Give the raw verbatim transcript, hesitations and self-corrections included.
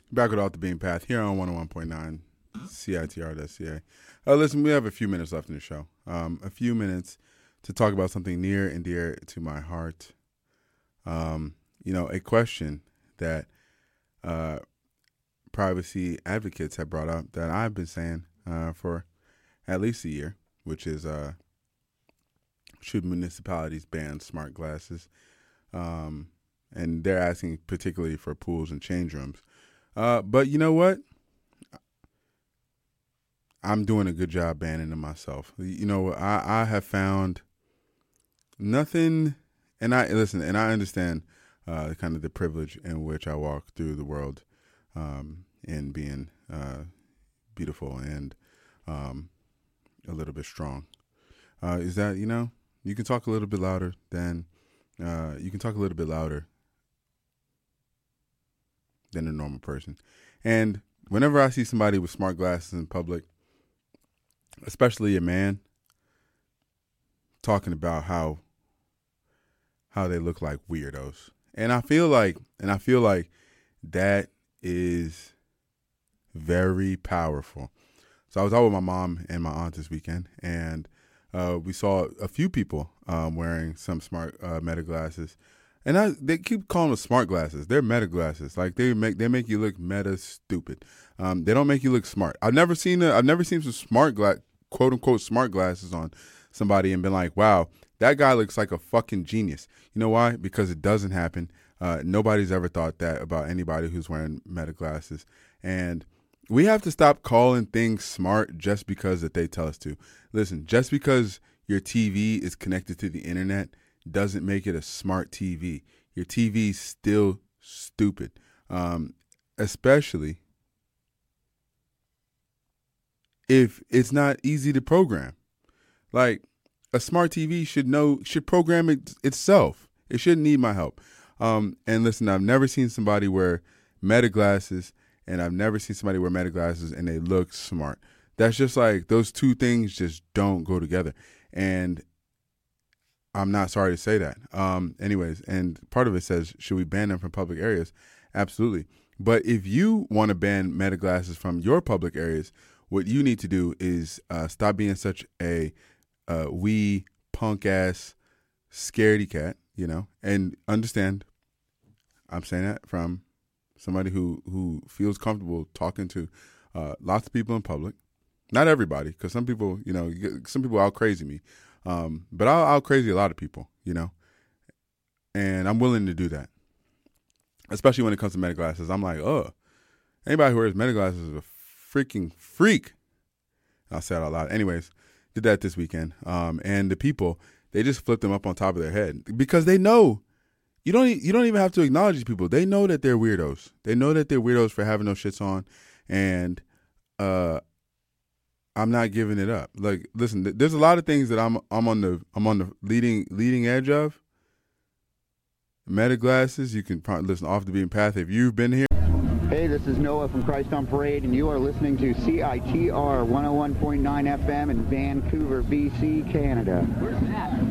Back with Off the Beam Path here on one oh one point nine C I T R dot C A. Uh, listen, we have a few minutes left in the show. Um, a few minutes to talk about something near and dear to my heart. Um, you know, a question that uh, privacy advocates have brought up that I've been saying uh, for at least a year, which is uh, should municipalities ban smart glasses? Um, and they're asking particularly for pools and change rooms. Uh, but you know what? I'm doing a good job banning them myself. You know, I, I have found nothing, and I listen, and I understand uh, kind of the privilege in which I walk through the world um, in being uh, beautiful and um, a little bit strong. Uh, is that, you know, you can talk a little bit louder than, uh, you can talk a little bit louder than a normal person. And whenever I see somebody with smart glasses in public, especially a man, talking about how how they look like weirdos. And I feel like and I feel like that is very powerful. So I was out with my mom and my aunt this weekend, and uh, we saw a few people um, wearing some smart uh, Meta glasses. And I, they keep calling them smart glasses. They're Meta glasses. Like they make they make you look meta stupid. Um, they don't make you look smart. I've never seen a, I've never seen some smart gla- quote unquote smart glasses on somebody and been like, wow, that guy looks like a fucking genius. You know why? Because it doesn't happen. Uh, nobody's ever thought that about anybody who's wearing Meta glasses. And we have to stop calling things smart just because that they tell us to. Listen, just because your T V is connected to the internet doesn't make it a smart T V. Your T V's still stupid, um, especially if it's not easy to program. Like a smart T V should know, should program it itself. It shouldn't need my help. Um, and listen, I've never seen somebody wear Meta glasses, and I've never seen somebody wear Meta glasses and they look smart. That's just like, those two things just don't go together. And I'm not sorry to say that. Um, anyways, and part of it says, should we ban them from public areas? Absolutely. But if you want to ban Meta glasses from your public areas, what you need to do is uh, stop being such a uh, wee punk ass scaredy cat, you know, and understand. I'm saying that from somebody who, who feels comfortable talking to uh, lots of people in public. Not everybody, because some people, you know, some people out crazy me. Um, but I'll, I'll crazy a lot of people, you know, and I'm willing to do that, especially when it comes to Meta glasses. I'm like, oh, anybody who wears Meta glasses is a freaking freak. I'll say it out loud. Anyways, did that this weekend. Um, and the people, they just flip them up on top of their head because they know you don't, you don't even have to acknowledge these people. They know that they're weirdos. They know that they're weirdos for having no shits on. And, uh, I'm not giving it up. Like, listen, there's a lot of things that I'm I'm on the I'm on the leading leading edge of. Meta glasses, you can probably listen Off the Beaten Path if you've been here. Hey, this is Noah from Christ on Parade, and you are listening to C I T R one oh one point nine F M in Vancouver, B C, Canada. Where's that?